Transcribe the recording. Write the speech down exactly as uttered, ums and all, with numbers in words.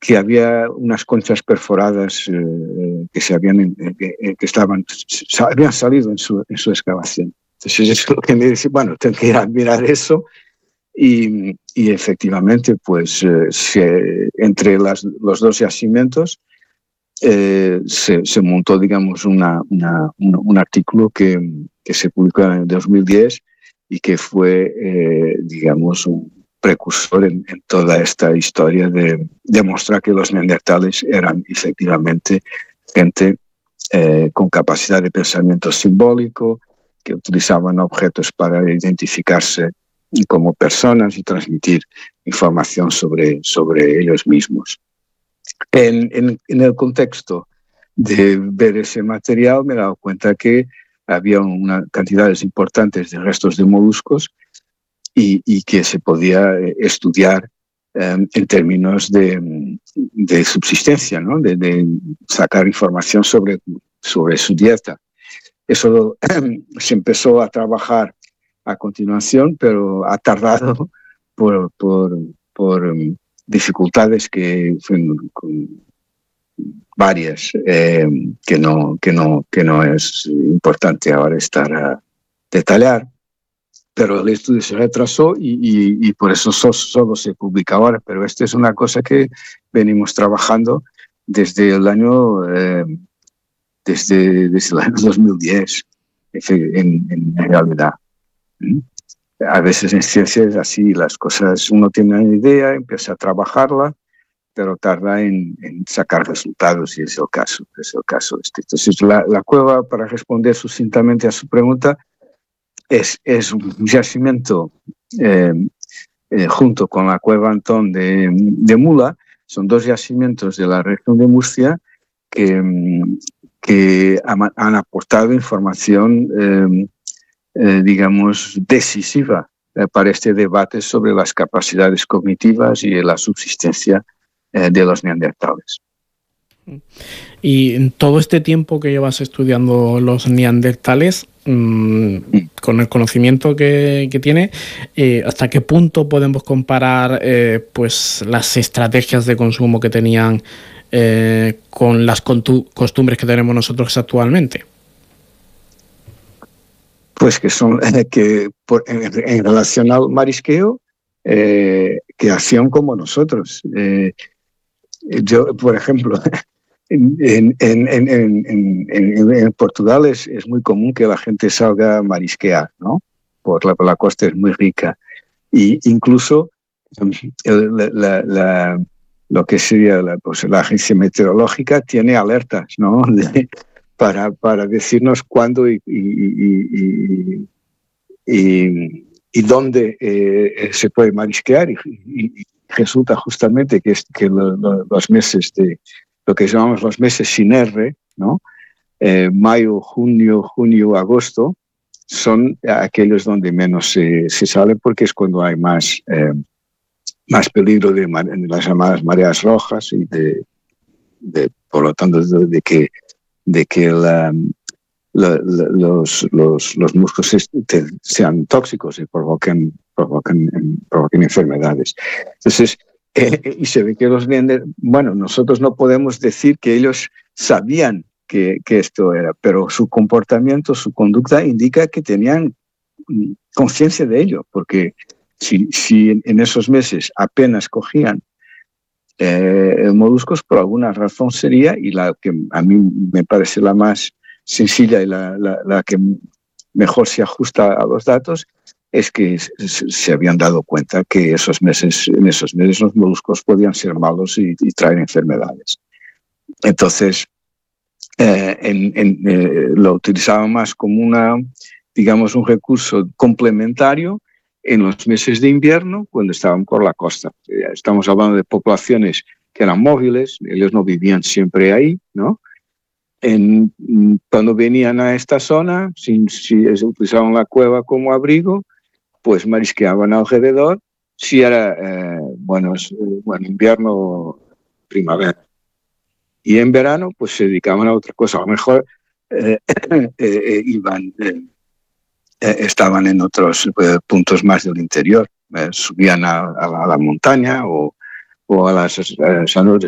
que había unas conchas perforadas eh, que se habían eh, que, que estaban habían salido en su, en su excavación. Entonces es lo que me dice, bueno, tengo que ir a mirar eso y, y efectivamente, pues eh, se, entre las, los dos yacimientos eh, se, se montó, digamos, una, una, un, un artículo que, que se publicó en dos mil diez y que fue, eh, digamos, un precursor en, en toda esta historia de demostrar que los neandertales eran efectivamente gente eh, con capacidad de pensamiento simbólico, que utilizaban objetos para identificarse como personas y transmitir información sobre, sobre ellos mismos. En, en, en el contexto de ver ese material me he dado cuenta que había una cantidades importantes de restos de moluscos y, y que se podía estudiar eh, en términos de, de subsistencia, ¿no? de, de sacar información sobre, sobre su dieta. Eso eh, se empezó a trabajar a continuación, pero ha tardado por, por, por um, dificultades que con, varias eh, que no que no que no es importante ahora estar a detallar, pero el estudio se retrasó y, y, y por eso so, solo se publica ahora, pero esta es una cosa que venimos trabajando desde el año eh, desde, desde el año dos mil diez en, en realidad. A veces en ciencia es así, las cosas, uno tiene una idea, empieza a trabajarla, pero tarda en, en sacar resultados y es el caso, es el caso este. Entonces la, la cueva, para responder sucintamente a su pregunta, es, es un yacimiento eh, eh, junto con la cueva Antón de, de Mula, son dos yacimientos de la región de Murcia que, que han, han aportado información eh, Eh, digamos, decisiva eh, para este debate sobre las capacidades cognitivas y la subsistencia eh, de los neandertales. Y en todo este tiempo que llevas estudiando los neandertales, mmm, mm. con el conocimiento que, que tiene, eh, ¿hasta qué punto podemos comparar eh, pues las estrategias de consumo que tenían eh, con las costumbres que tenemos nosotros actualmente? Pues que son eh, que por, en, en relación al marisqueo eh, que hacían como nosotros. Eh, yo, por ejemplo, en, en, en, en, en, en, en Portugal es, es muy común que la gente salga a marisquear, ¿no? Por la, por la costa es muy rica. Y incluso el, la, la, la, lo que sería la, pues, la agencia meteorológica tiene alertas, ¿no? De, Para, para decirnos cuándo y, y, y, y, y dónde eh, se puede marisquear. Y, y, y resulta justamente que, es, que lo, lo, los meses de lo que llamamos los meses sin R, ¿no? eh, mayo, junio, junio, agosto, son aquellos donde menos se, se sale porque es cuando hay más, eh, más peligro de, de las llamadas mareas rojas y de, de por lo tanto de, de que de que la, la, la, los, los, los musgos sean tóxicos y provoquen, provoquen, provoquen enfermedades. Entonces, eh, y se ve que los neandertales, bueno, nosotros no podemos decir que ellos sabían que, que esto era, pero su comportamiento, su conducta indica que tenían conciencia de ello, porque si, si en esos meses apenas cogían Eh, moluscos, por alguna razón sería, y la que a mí me parece la más sencilla y la, la, la que mejor se ajusta a los datos, es que se, se habían dado cuenta que esos meses, en esos meses los moluscos podían ser malos y, y traer enfermedades. Entonces, eh, en, en, eh, lo utilizaban más como una, digamos, un recurso complementario en los meses de invierno, cuando estaban por la costa. Estamos hablando de poblaciones que eran móviles, ellos no vivían siempre ahí, ¿no? En, cuando venían a esta zona, si, si utilizaban la cueva como abrigo, pues marisqueaban alrededor, si era, eh, bueno, bueno, invierno, primavera. Y en verano, pues se dedicaban a otra cosa. A lo mejor eh, eh, eh, iban... Eh, Eh, estaban en otros eh, puntos más del interior, eh, subían a, a, la, a la montaña o, o a las eh, llanuras